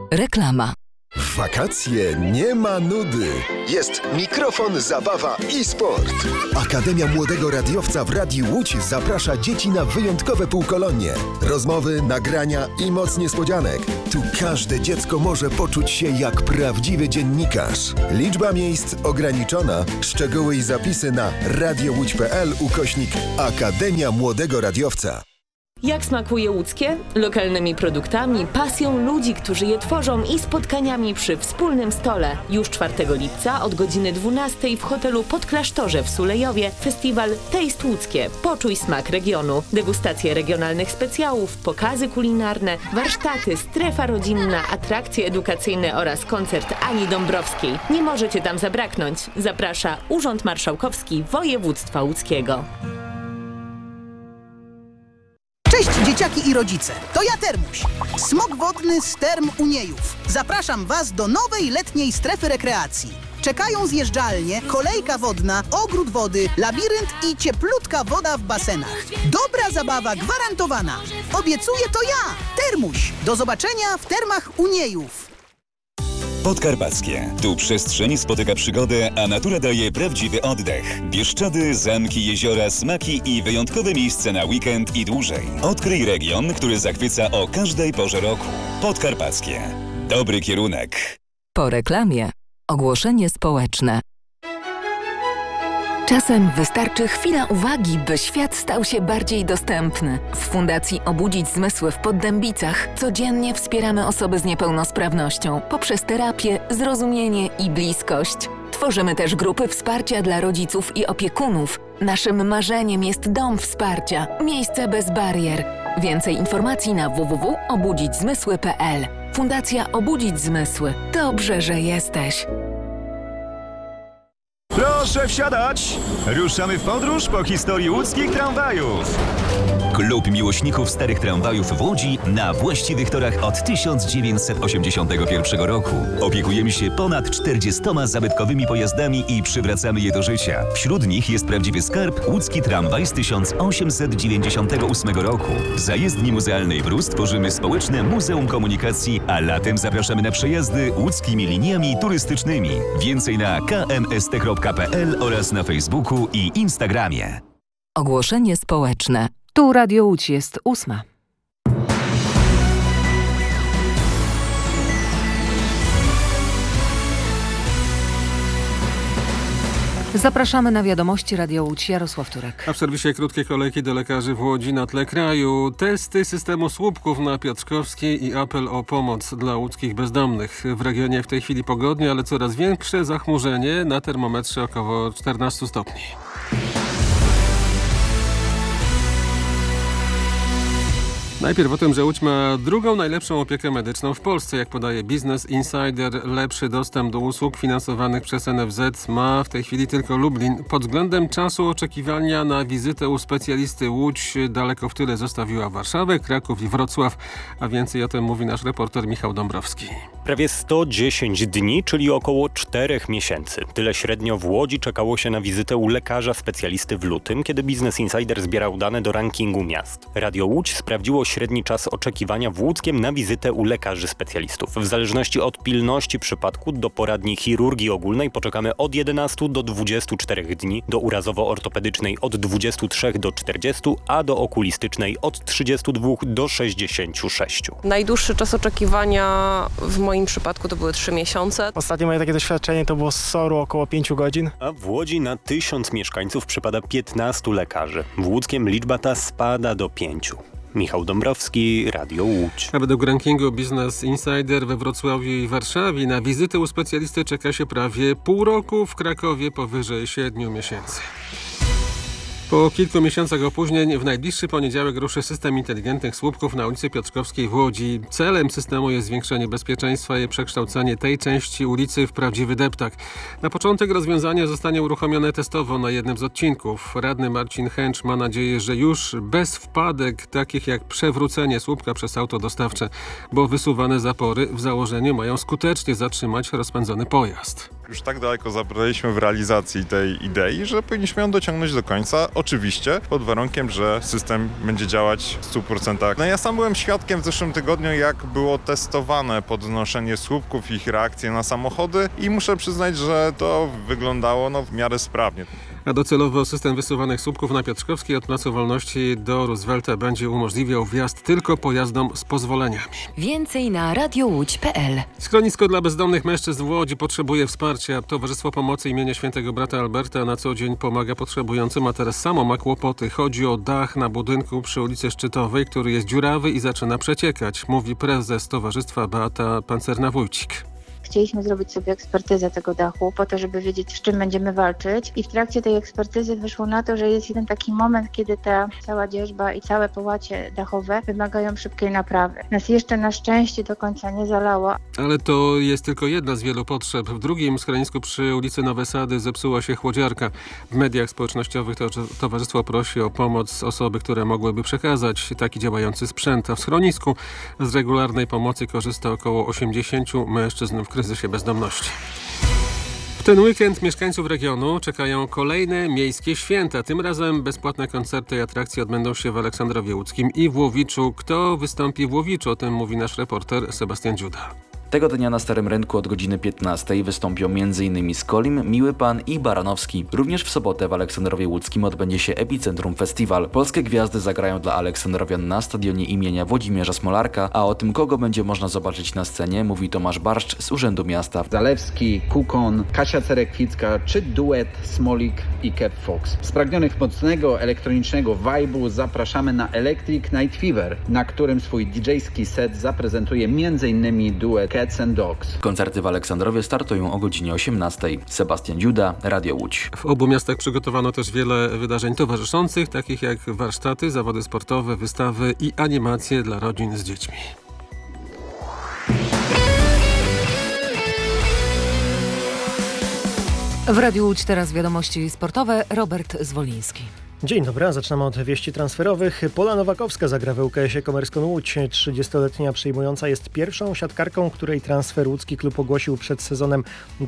Reklama. W wakacje nie ma nudy. Jest mikrofon, zabawa i sport. Akademia Młodego Radiowca w Radiu Łódź zaprasza dzieci na wyjątkowe półkolonie. Rozmowy, nagrania i moc niespodzianek. Tu każde dziecko może poczuć się jak prawdziwy dziennikarz. Liczba miejsc ograniczona. Szczegóły i zapisy na radiołódź.pl/Akademia Młodego Radiowca. Jak smakuje łódzkie? Lokalnymi produktami, pasją ludzi, którzy je tworzą i spotkaniami przy wspólnym stole. Już 4 lipca od godziny 12 w hotelu Podklasztorze w Sulejowie festiwal Taste Łódzkie. Poczuj smak regionu. Degustacje regionalnych specjałów, pokazy kulinarne, warsztaty, strefa rodzinna, atrakcje edukacyjne oraz koncert Ani Dąbrowskiej. Nie możecie tam zabraknąć. Zaprasza Urząd Marszałkowski Województwa Łódzkiego. Cześć dzieciaki i rodzice, to ja Termuś, smok wodny z Term Uniejów. Zapraszam Was do nowej letniej strefy rekreacji. Czekają zjeżdżalnie, kolejka wodna, ogród wody, labirynt i cieplutka woda w basenach. Dobra zabawa gwarantowana. Obiecuję to ja, Termuś. Do zobaczenia w Termach Uniejów. Podkarpackie. Tu przestrzeń spotyka przygodę, a natura daje prawdziwy oddech. Bieszczady, zamki, jeziora, smaki i wyjątkowe miejsca na weekend i dłużej. Odkryj region, który zachwyca o każdej porze roku. Podkarpackie. Dobry kierunek. Po reklamie ogłoszenie społeczne. Czasem wystarczy chwila uwagi, by świat stał się bardziej dostępny. W Fundacji Obudzić Zmysły w Poddębicach codziennie wspieramy osoby z niepełnosprawnością poprzez terapię, zrozumienie i bliskość. Tworzymy też grupy wsparcia dla rodziców i opiekunów. Naszym marzeniem jest dom wsparcia, miejsce bez barier. Więcej informacji na www.obudzićzmysły.pl. Fundacja Obudzić Zmysły. Dobrze, że jesteś. Proszę wsiadać! Ruszamy w podróż po historii łódzkich tramwajów. Klub miłośników starych tramwajów w Łodzi na właściwych torach od 1981 roku. Opiekujemy się ponad 40 zabytkowymi pojazdami i przywracamy je do życia. Wśród nich jest prawdziwy skarb łódzki tramwaj z 1898 roku. W zajezdni muzealnej w Rus tworzymy społeczne Muzeum Komunikacji, a latem zapraszamy na przejazdy łódzkimi liniami turystycznymi. Więcej na kmst.pl oraz na Facebooku i Instagramie. Ogłoszenie społeczne. Tu Radio Łódź jest 8. Zapraszamy na wiadomości Radio Łódź. Jarosław Turek. A w serwisie krótkie kolejki do lekarzy w Łodzi na tle kraju. Testy systemu słupków na Piotrkowskiej i apel o pomoc dla łódzkich bezdomnych. W regionie w tej chwili pogodnie, ale coraz większe zachmurzenie. Na termometrze około 14 stopni. Najpierw o tym, że Łódź ma drugą najlepszą opiekę medyczną w Polsce. Jak podaje Business Insider, lepszy dostęp do usług finansowanych przez NFZ ma w tej chwili tylko Lublin. Pod względem czasu oczekiwania na wizytę u specjalisty Łódź daleko w tyle zostawiła Warszawę, Kraków i Wrocław. A więcej o tym mówi nasz reporter Michał Dąbrowski. Prawie 110 dni, czyli około 4 miesięcy. Tyle średnio w Łodzi czekało się na wizytę u lekarza specjalisty w lutym, kiedy Business Insider zbierał dane do rankingu miast. Radio Łódź sprawdziło średni czas oczekiwania w Łódzkiem na wizytę u lekarzy specjalistów. W zależności od pilności przypadku do poradni chirurgii ogólnej poczekamy od 11 do 24 dni, do urazowo-ortopedycznej od 23 do 40, a do okulistycznej od 32 do 66. Najdłuższy czas oczekiwania w moim przypadku to były 3 miesiące. Ostatnie moje takie doświadczenie to było z SOR-u około 5 godzin. A w Łodzi na 1000 mieszkańców przypada 15 lekarzy. W Łódzkiem liczba ta spada do 5. Michał Dąbrowski, Radio Łódź. A według rankingu Business Insider we Wrocławiu i Warszawie na wizytę u specjalisty czeka się prawie pół roku, w Krakowie powyżej 7 miesięcy. Po kilku miesiącach opóźnień w najbliższy poniedziałek ruszy system inteligentnych słupków na ulicy Piotrkowskiej w Łodzi. Celem systemu jest zwiększenie bezpieczeństwa i przekształcenie tej części ulicy w prawdziwy deptak. Na początek rozwiązanie zostanie uruchomione testowo na jednym z odcinków. Radny Marcin Chęcz ma nadzieję, że już bez wpadek takich jak przewrócenie słupka przez auto dostawcze, bo wysuwane zapory w założeniu mają skutecznie zatrzymać rozpędzony pojazd. Już tak daleko zabraliśmy w realizacji tej idei, że powinniśmy ją dociągnąć do końca. Oczywiście pod warunkiem, że system będzie działać w 100%. No ja sam byłem świadkiem w zeszłym tygodniu, jak było testowane podnoszenie słupków i ich reakcje na samochody i muszę przyznać, że to wyglądało w miarę sprawnie. A docelowo system wysuwanych słupków na Piotrkowskiej od Placu Wolności do Roosevelta będzie umożliwiał wjazd tylko pojazdom z pozwoleniami. Więcej na radiowódź.pl. Schronisko dla bezdomnych mężczyzn w Łodzi potrzebuje wsparcia. Towarzystwo Pomocy imienia Świętego Brata Alberta na co dzień pomaga potrzebującym, a teraz samo ma kłopoty. Chodzi o dach na budynku przy ulicy Szczytowej, który jest dziurawy i zaczyna przeciekać, mówi prezes towarzystwa Beata Pancerna-Wójcik. Chcieliśmy zrobić sobie ekspertyzę tego dachu po to, żeby wiedzieć, z czym będziemy walczyć i w trakcie tej ekspertyzy wyszło na to, że jest jeden taki moment, kiedy ta cała dzierżba i całe połacie dachowe wymagają szybkiej naprawy. Nas jeszcze na szczęście do końca nie zalało. Ale to jest tylko jedna z wielu potrzeb. W drugim schronisku przy ulicy Nowe Sady zepsuła się chłodziarka. W mediach społecznościowych towarzystwo prosi o pomoc osoby, które mogłyby przekazać taki działający sprzęt. A w schronisku z regularnej pomocy korzysta około 80 mężczyzn w kryzysie bezdomności. W ten weekend mieszkańców regionu czekają kolejne miejskie święta. Tym razem bezpłatne koncerty i atrakcje odbędą się w Aleksandrowie Łódzkim i w Łowiczu. Kto wystąpi w Łowiczu? O tym mówi nasz reporter Sebastian Dziuda. Tego dnia na Starym Rynku od godziny 15 wystąpią m.in. Skolim, Miły Pan i Baranowski. Również w sobotę w Aleksandrowie Łódzkim odbędzie się Epicentrum Festiwal. Polskie gwiazdy zagrają dla Aleksandrowian na stadionie imienia Włodzimierza Smolarka, a o tym, kogo będzie można zobaczyć na scenie, mówi Tomasz Barszcz z Urzędu Miasta. Zalewski, Kukon, Kasia Cerekwicka czy duet Smolik i Kev Fox. Spragnionych mocnego elektronicznego vibe'u zapraszamy na Electric Night Fever, na którym swój DJ-ski set zaprezentuje m.in. duet Cats and Dogs. Koncerty w Aleksandrowie startują o godzinie 18. Sebastian Dziuda, Radio Łódź. W obu miastach przygotowano też wiele wydarzeń towarzyszących, takich jak warsztaty, zawody sportowe, wystawy i animacje dla rodzin z dziećmi. W Radiu Łódź teraz wiadomości sportowe. Robert Zwoliński. Dzień dobry, zaczynamy od wieści transferowych. Pola Nowakowska zagra w ŁKS-ie Komerską Łódź. 30-letnia przyjmująca jest pierwszą siatkarką, której transfer łódzki klub ogłosił przed sezonem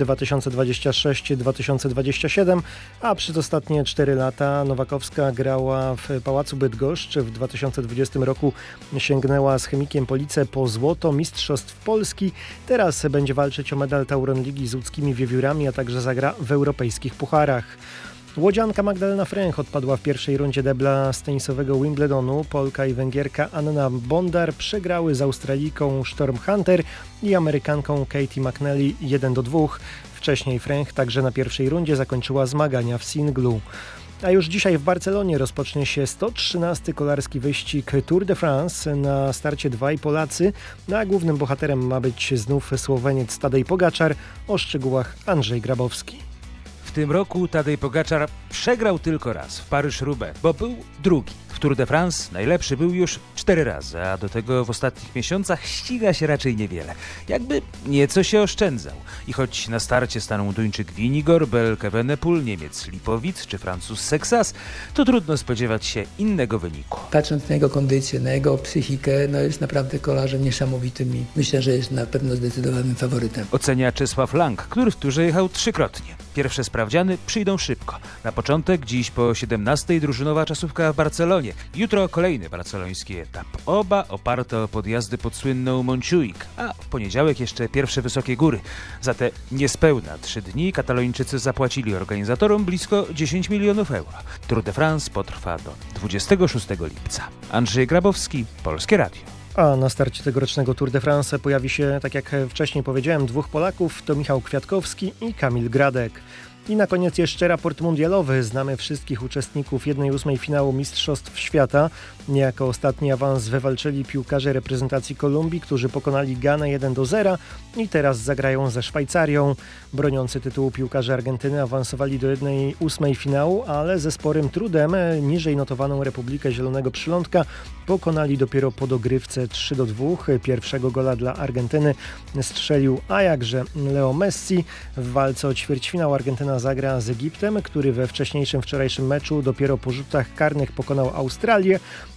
2026-2027, a przez ostatnie 4 lata Nowakowska grała w Pałacu Bydgoszcz. W 2020 roku sięgnęła z Chemikiem Police po złoto Mistrzostw Polski. Teraz będzie walczyć o medal Tauron Ligi z łódzkimi wiewiórami, a także zagra w europejskich pucharach. Łodzianka Magdalena Fręch odpadła w pierwszej rundzie debla z tenisowego Wimbledonu. Polka i Węgierka Anna Bondar przegrały z Australijką Storm Hunter i Amerykanką Katie McNally 1-2. Wcześniej Fręch także na pierwszej rundzie zakończyła zmagania w singlu. A już dzisiaj w Barcelonie rozpocznie się 113. kolarski wyścig Tour de France. Na starcie dwaj Polacy, a głównym bohaterem ma być znów Słoweniec Tadej Pogaczar. O szczegółach Andrzej Grabowski. W tym roku Tadej Pogaczar przegrał tylko raz w Paryż-Roubaix, bo był drugi. W Tour de France najlepszy był już 4 razy, a do tego w ostatnich miesiącach ściga się raczej niewiele. Jakby nieco się oszczędzał. I choć na starcie stanął Duńczyk Vinigor, Belg Evenepoel, Niemiec Lipowicz czy Francuz Sexas, to trudno spodziewać się innego wyniku. Patrząc na jego kondycję, na jego psychikę, jest naprawdę kolarzem niesamowitym i myślę, że jest na pewno zdecydowanym faworytem. Ocenia Czesław Lang, który w turze jechał 3-krotnie. Pierwsze sprawdziany przyjdą szybko. Na początek dziś po 17:00 drużynowa czasówka w Barcelonie. Jutro kolejny barceloński etap. Oba oparte o podjazdy pod słynną Montjuic, a w poniedziałek jeszcze pierwsze wysokie góry. Za te niespełna 3 dni Katalończycy zapłacili organizatorom blisko 10 milionów euro. Tour de France potrwa do 26 lipca. Andrzej Grabowski, Polskie Radio. A na starcie tegorocznego Tour de France pojawi się, tak jak wcześniej powiedziałem, 2 Polaków, to Michał Kwiatkowski i Kamil Gradek. I na koniec jeszcze raport mundialowy. Znamy wszystkich uczestników 1/8 finału Mistrzostw Świata. Niejako ostatni awans wywalczyli piłkarze reprezentacji Kolumbii, którzy pokonali Ganę 1-0 i teraz zagrają ze Szwajcarią. Broniący tytułu piłkarze Argentyny awansowali do 1/8 finału, ale ze sporym trudem niżej notowaną Republikę Zielonego Przylądka pokonali dopiero po dogrywce 3-2. Pierwszego gola dla Argentyny strzelił a jakże Leo Messi. W walce o ćwierćfinał Argentyna zagra z Egiptem, który we wczorajszym meczu dopiero po rzutach karnych pokonał Australię,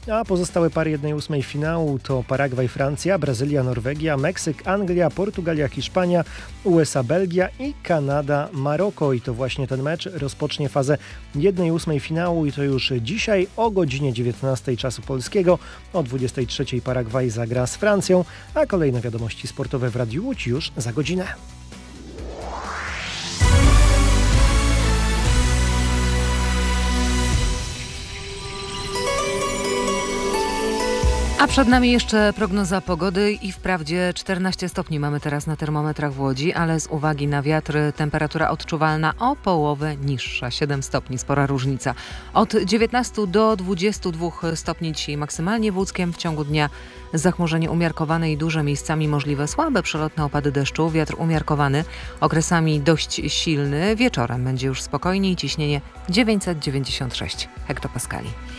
a pozostałe pary 1/8 finału to Paragwaj, Francja, Brazylia, Norwegia, Meksyk, Anglia, Portugalia, Hiszpania, USA, Belgia i Kanada, Maroko. I to właśnie ten mecz rozpocznie fazę 1/8 finału i to już dzisiaj o godzinie 19 czasu polskiego. O 23 Paragwaj zagra z Francją, a kolejne wiadomości sportowe w Radiu Łódź już za godzinę. A przed nami jeszcze prognoza pogody i wprawdzie 14 stopni mamy teraz na termometrach w Łodzi, ale z uwagi na wiatr temperatura odczuwalna o połowę niższa, 7 stopni, spora różnica. Od 19 do 22 stopni dzisiaj maksymalnie w Łódzkiem, w ciągu dnia zachmurzenie umiarkowane i duże, miejscami możliwe słabe przelotne opady deszczu, wiatr umiarkowany, okresami dość silny, wieczorem będzie już spokojniej, ciśnienie 996 hektopaskali.